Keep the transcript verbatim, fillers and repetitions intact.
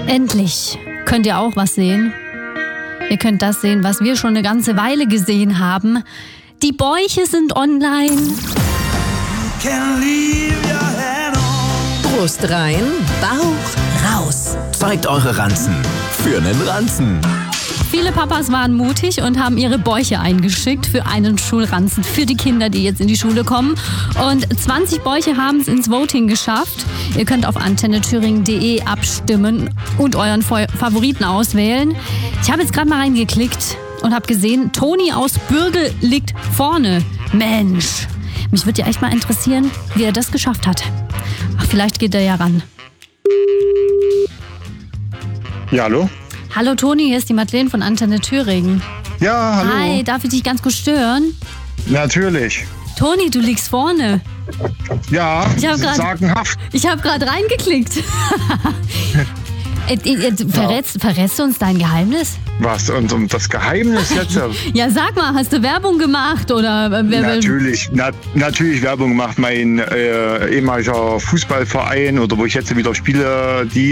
Endlich könnt ihr auch was sehen. Ihr könnt das sehen, was wir schon eine ganze Weile gesehen haben. Die Bäuche sind online. Brust rein, Bauch raus. Zeigt eure Ranzen für einen Ranzen. Viele Papas waren mutig und haben ihre Bäuche eingeschickt für einen Schulranzen für die Kinder, die jetzt in die Schule kommen. Und zwanzig Bäuche haben es ins Voting geschafft. Ihr könnt auf antenne thüringen punkt de abstimmen und euren Favoriten auswählen. Ich habe jetzt gerade mal reingeklickt und habe gesehen, Toni aus Bürgel liegt vorne. Mensch, mich würde ja echt mal interessieren, wie er das geschafft hat. Ach, vielleicht geht er ja ran. Ja, hallo? Hallo Toni, hier ist die Madeleine von Antenne Thüringen. Ja, hallo. Hi, darf ich dich ganz kurz stören? Natürlich. Toni, du liegst vorne. Ja, Ich hab grad- sagenhaft. Ich habe gerade reingeklickt. Äh, äh, äh, verrätst, verrätst du uns dein Geheimnis? Was? Und um das Geheimnis jetzt? Ja, sag mal, hast du Werbung gemacht oder äh, wer natürlich, na, natürlich Werbung gemacht. Mein äh, ehemaliger Fußballverein oder wo ich jetzt wieder spiele, die